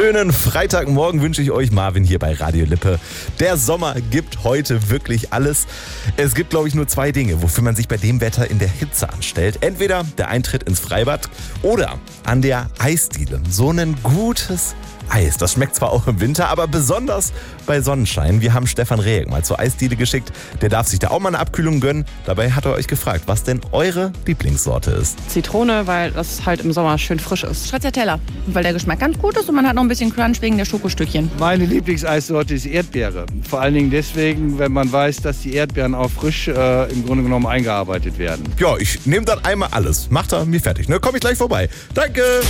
Schönen Freitagmorgen wünsche ich euch. Marvin hier bei Radio Lippe. Der Sommer gibt heute wirklich alles. Es gibt, glaube ich, nur 2 Dinge, wofür man sich bei dem Wetter in der Hitze anstellt. Entweder der Eintritt ins Freibad oder an der Eisdiele. So ein gutes Eis. Das schmeckt zwar auch im Winter, aber besonders bei Sonnenschein. Wir haben Stefan Rehek mal zur Eisdiele geschickt. Der darf sich da auch mal eine Abkühlung gönnen. Dabei hat er euch gefragt, was denn eure Lieblingssorte ist. Zitrone, weil das halt im Sommer schön frisch ist. Stracciatella, weil der Geschmack ganz gut ist und man hat noch ein bisschen Crunch wegen der Schokostückchen. Meine Lieblingseissorte ist Erdbeere. Vor allen Dingen deswegen, wenn man weiß, dass die Erdbeeren auch frisch im Grunde genommen eingearbeitet werden. Ja, ich nehme dann einmal alles. Macht er mir fertig. Ne? Komm ich gleich vorbei. Danke!